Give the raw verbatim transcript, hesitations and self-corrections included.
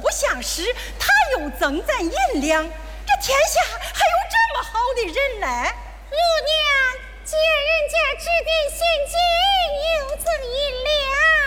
相识，他又赠咱银两，这天下还有这么好的人来？ 乳娘见人家指点陷阱，又赠银两。